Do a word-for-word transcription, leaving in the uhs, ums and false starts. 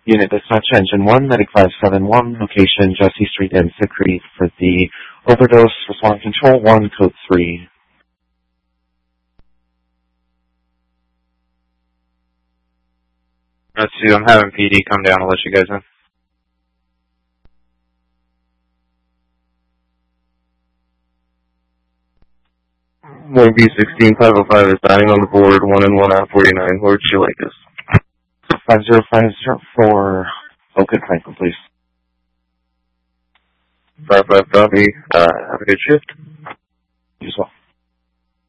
Unit Dispatch Engine one, Medic five seven one, location Jesse Street and Secrete for the overdose, response control one, code three. That's two, I'm having P D come down, I'll let you guys in. one B sixteen five oh five is dining on the board, one in one out forty-nine, Lord Chilakis. five zero five zero four, Oakland Franklin, please. five five copy, uh, have a good shift. You as well.